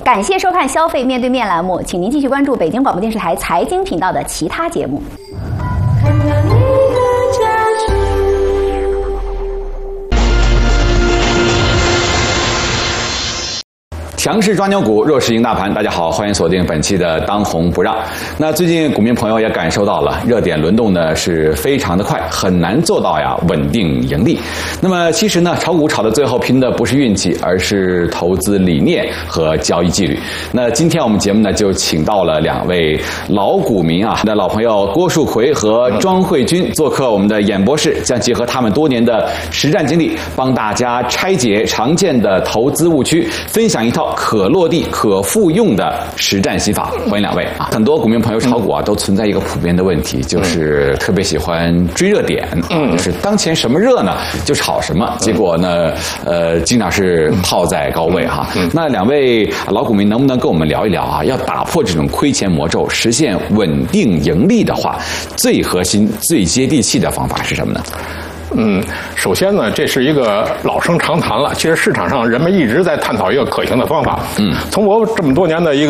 感谢收看《消费面对面》栏目，请您继续关注北京广播电视台财经频道的其他节目。 强势抓牛股，弱势赢大盘。大家好，欢迎锁定本期的当红不让。那最近股民朋友也感受到了，热点轮动呢是非常的快，很难做到稳定盈利。那么其实呢，炒股炒到最后拼的不是运气，而是投资理念和交易纪律。那今天我们节目呢就请到了两位老股民的老朋友郭树奎和庄慧君做客我们的演播室，将结合他们多年的实战经历，帮大家拆解常见的投资误区，分享一套可落地、可复用的实战心法。欢迎两位啊！很多股民朋友炒股都存在一个普遍的问题，就是特别喜欢追热点，就是当前什么热呢就炒什么，结果呢，经常是套在高位哈。那两位老股民能不能跟我们聊一聊要打破这种亏钱魔咒，实现稳定盈利的话，最核心、最接地气的方法是什么呢？ 首先呢，这是一个老生常谈了。其实市场上人们一直在探讨一个可行的方法。从我这么多年的一个